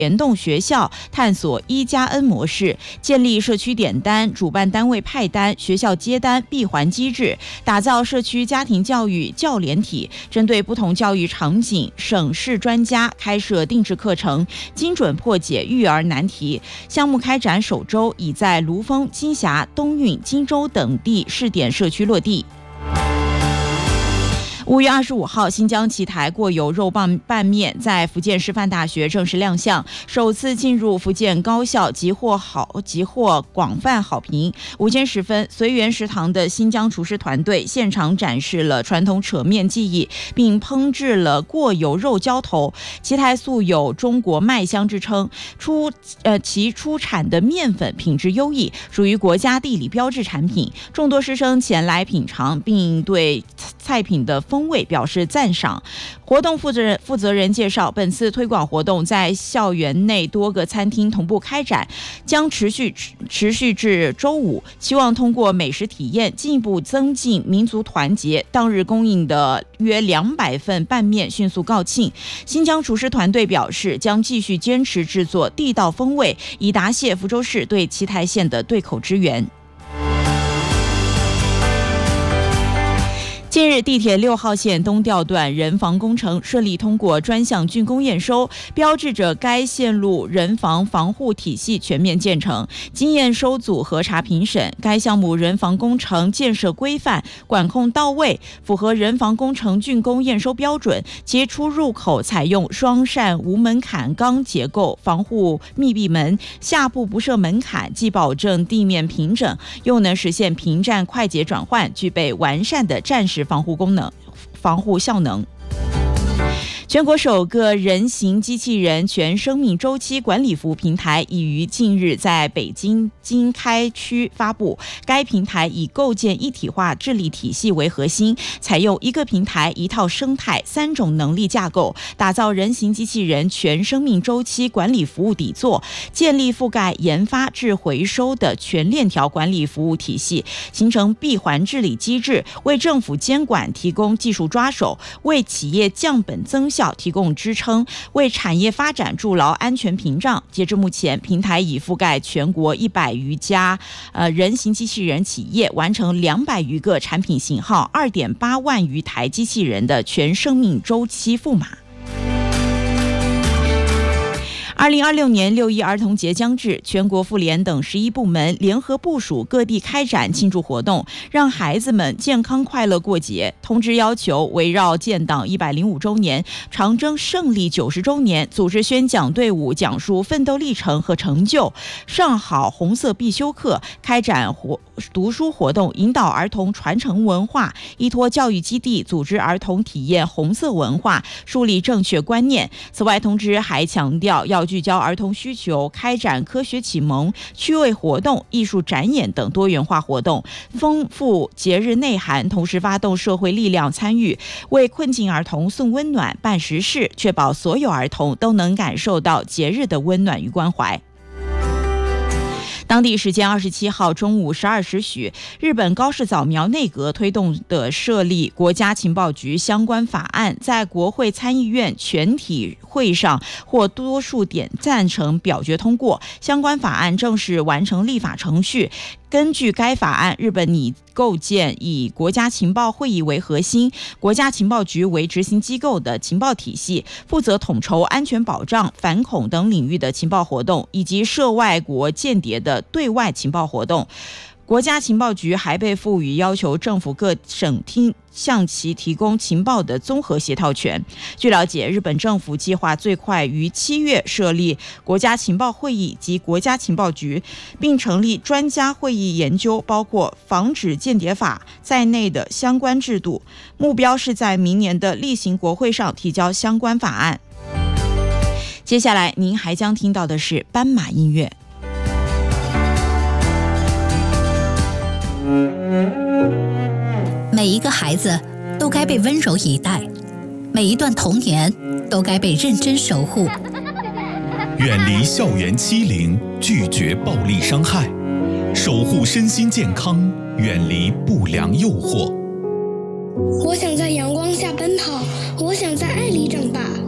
联动学校探索1+N 模式，建立社区点单、主办单位派单、学校接单闭环机制，打造社区家庭教育教联体，针对不同教育场景，省市专家开设定制课程，精准破解育儿难题。项目开展首周已在卢峰、金峡、东运、金州等地试点社区落地。5月25号，新疆奇台过油肉拌面在福建师范大学正式亮相，首次进入福建高校，即获广泛好评。午间时分，随园食堂的新疆厨师团队现场展示了传统扯面技艺，并烹制了过油肉浇头。奇台素有中国麦香之称，其出产的面粉品质优异，属于国家地理标志产品。众多师生前来品尝，并对菜品的风味表示赞赏。活动负责人介绍，本次推广活动在校园内多个餐厅同步开展，将持续至周5，希望通过美食体验进一步增进民族团结。当日供应的约200份拌面迅速告罄。新疆厨师团队表示，将继续坚持制作地道风味，以答谢福州市对奇台县的对口支援。近日，地铁6号线东调段人防工程顺利通过专项竣工验收，标志着该线路人防防护体系全面建成。经验收组核查评审，该项目人防工程建设规范、管控到位，符合人防工程竣工验收标准。其出入口采用双扇无门槛钢结构防护密闭门，下部不设门槛，既保证地面平整，又能实现平站快捷转换，具备完善的战时防护效能。全国首个人形机器人全生命周期管理服务平台已于近日在北京经开区发布。该平台以构建一体化治理体系为核心，采用一个平台、一套生态、3种能力架构，打造人形机器人全生命周期管理服务底座，建立覆盖研发至回收的全链条管理服务体系，形成闭环治理机制，为政府监管提供技术抓手，为企业降本增效提供支撑，为产业发展筑牢安全屏障。截至目前，平台已覆盖全国100余家人形机器人企业，完成200余个产品型号，2.8万余台机器人的全生命周期赋码。2026年6一儿童节将至，全国妇联等11部门联合部署各地开展庆祝活动，让孩子们健康快乐过节。通知要求，围绕建党105周年、长征胜利90周年，组织宣讲队伍讲述奋斗历程和成就，上好红色必修课，开展读书活动，引导儿童传承文化，依托教育基地组织儿童体验红色文化，树立正确观念。此外，通知还强调要聚焦儿童需求，开展科学启蒙、趣味活动、艺术展演等多元化活动，丰富节日内涵，同时发动社会力量参与，为困境儿童送温暖、办实事，确保所有儿童都能感受到节日的温暖与关怀。当地时间27号中午12时许，日本高市早苗内阁推动的设立国家情报局相关法案在国会参议院全体会上获多数点赞成表决通过，相关法案正式完成立法程序。根据该法案，日本拟构建以国家情报会议为核心、国家情报局为执行机构的情报体系，负责统筹安全保障、反恐等领域的情报活动，以及涉外国间谍的对外情报活动。国家情报局还被赋予要求政府各省厅向其提供情报的综合协调权。据了解，日本政府计划最快于7月设立国家情报会议及国家情报局，并成立专家会议研究包括防止间谍法在内的相关制度，目标是在明年的例行国会上提交相关法案。接下来您还将听到的是斑马音乐。 每一个孩子都该被温柔以待，每一段童年都该被认真守护。 远离校园欺凌，拒绝暴力伤害，守护身心健康，远离不良诱惑。 我想在阳光下奔跑，我想在爱里长大。